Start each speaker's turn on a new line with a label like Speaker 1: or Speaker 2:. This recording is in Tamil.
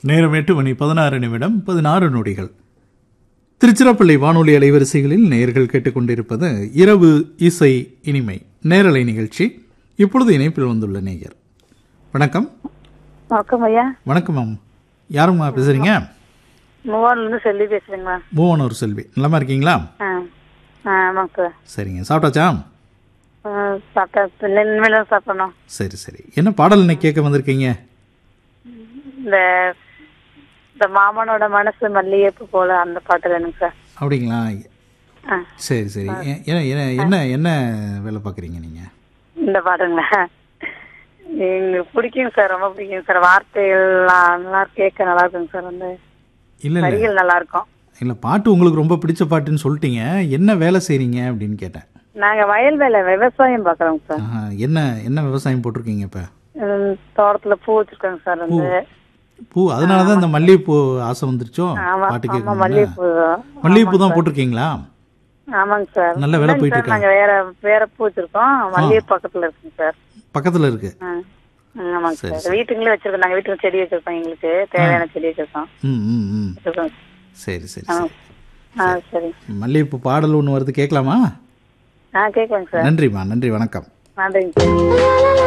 Speaker 1: நேரம் 8:16 திருச்சிராப்பள்ளி வானொலி அலைவரிசைகளில் நேயர்கள் கேட்டுக்கொண்டிருப்பது இரவு இசை இனிமை நேரலை நிகழ்ச்சி. இப்பொழுது இணைப்பில் வந்துள்ள நேயர். வணக்கம்.
Speaker 2: வணக்கம் ஐயா.
Speaker 1: வணக்கம் மேம். யாரும்மா பேசுறீங்க?
Speaker 2: மூவானூர்லேருந்து செல்வி பேசுறேங்கம்மா.
Speaker 1: மூவானூர் செல்வி, நலமா இருக்கீங்களா?
Speaker 2: ஆமாங்க சார்.
Speaker 1: சரிங்க, சாப்பிட்டாச்சா?
Speaker 2: சாப்பிட்டா இனிமேல் தான் சாப்பிடணும்.
Speaker 1: சரி சரி, என்ன பாடல் இன்னைக்கு கேட்க வந்திருக்கீங்க?
Speaker 2: இந்த மாமனோட மனசு மல்லிகைப்பூ போல அந்த பாட்டு வேணுங்க சார்.
Speaker 1: அப்படிங்களா? சரி சரி. என்ன என்ன வேலை பார்க்குறீங்க நீங்கள்?
Speaker 2: இந்த பாட்டுங்களா எங்களுக்கு பிடிக்கும் சார், ரொம்ப பிடிக்கும் சார். வார்த்தைகள்லாம் நல்லா கேட்க நல்லா இருக்குங்க சார். அந்த
Speaker 1: இல்லை
Speaker 2: வரிகள் நல்லா இருக்கும்.
Speaker 1: இல்லை, பாட்டு உங்களுக்கு ரொம்ப பிடிச்ச பாட்டுன்னு சொல்லிட்டீங்க, என்ன வேலை செய்கிறீங்க அப்படின்னு கேட்டேன்.
Speaker 2: நாங்கள் வயல் வேலை விவசாயம் பார்க்குறோங்க சார்.
Speaker 1: என்ன என்ன விவசாயம் போட்டிருக்கீங்க இப்போ?
Speaker 2: தோட்டத்தில் பூ வச்சுருக்கோங்க சார். வந்து
Speaker 1: பூ, அதனால தான் இந்த மல்லிகைப்பூ ஆசை வந்துருச்சோ பாட்டு கேட்க. மல்லிகைப்பூ தான் போட்டிருக்கீங்களா?
Speaker 2: ஆமாங்க சார்.
Speaker 1: நல்ல வேலை போயிட்டு இருக்கு.
Speaker 2: நாங்க வேற பூ வச்சிருக்கோம். மல்லிகை பக்கத்துல இருக்குங்க சார்.
Speaker 1: பக்கத்துல இருக்கு.
Speaker 2: ஆமாங்க சார். வீட்டுங்களே வச்சிருக்கோம். நாங்க வீட்டுல செடி வச்சிருக்கோம், எங்களுக்கு தேவையான செடி வச்சிருக்கோம்.
Speaker 1: சரி சரி
Speaker 2: சரி.
Speaker 1: மல்லிகைப்பூ பாடல் ஒன்று வருது, கேட்கலாமா?
Speaker 2: கேட்கலாங்க சார்.
Speaker 1: நன்றிம்மா, நன்றி, வணக்கம்.
Speaker 2: நன்றிங்க சார்.